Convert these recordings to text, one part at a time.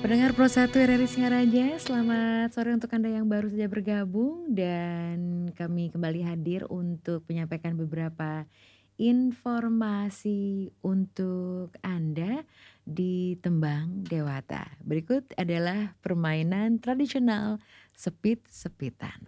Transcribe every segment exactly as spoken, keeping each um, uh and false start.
Pendengar Pro satu R R I Singaraja, selamat sore untuk Anda yang baru saja bergabung dan kami kembali hadir untuk menyampaikan beberapa informasi untuk Anda di Tembang Dewata. Berikut adalah permainan tradisional sepit-sepitan.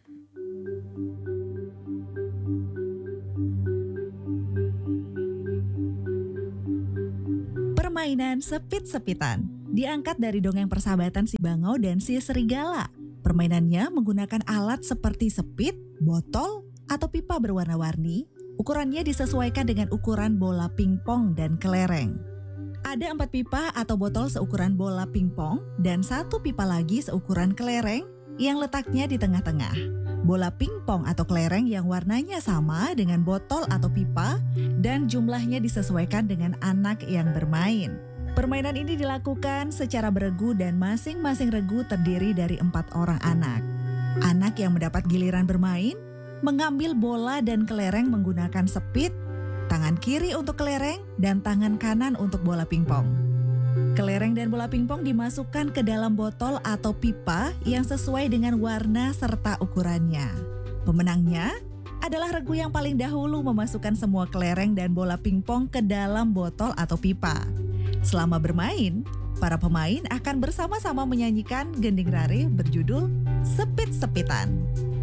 Permainan sepit-sepitan diangkat dari dongeng persahabatan si bangau dan si serigala. Permainannya menggunakan alat seperti sepit, botol, atau pipa berwarna-warni. Ukurannya disesuaikan dengan ukuran bola pingpong dan kelereng. Ada empat pipa atau botol seukuran bola pingpong dan satu pipa lagi seukuran kelereng yang letaknya di tengah-tengah. Bola pingpong atau kelereng yang warnanya sama dengan botol atau pipa dan jumlahnya disesuaikan dengan anak yang bermain. Permainan ini dilakukan secara beregu dan masing-masing regu terdiri dari empat orang anak. Anak yang mendapat giliran bermain mengambil bola dan kelereng menggunakan sepit, tangan kiri untuk kelereng dan tangan kanan untuk bola pingpong. Kelereng dan bola pingpong dimasukkan ke dalam botol atau pipa yang sesuai dengan warna serta ukurannya. Pemenangnya adalah regu yang paling dahulu memasukkan semua kelereng dan bola pingpong ke dalam botol atau pipa. Selama bermain, para pemain akan bersama-sama menyanyikan gending rare berjudul Sepit-Sepitan.